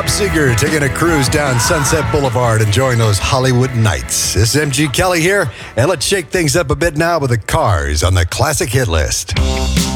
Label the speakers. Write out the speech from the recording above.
Speaker 1: Seeger taking a cruise down Sunset Boulevard, enjoying those Hollywood nights. This is MG Kelly here, and let's shake things up a bit now with the Cars on the Classic Hit List.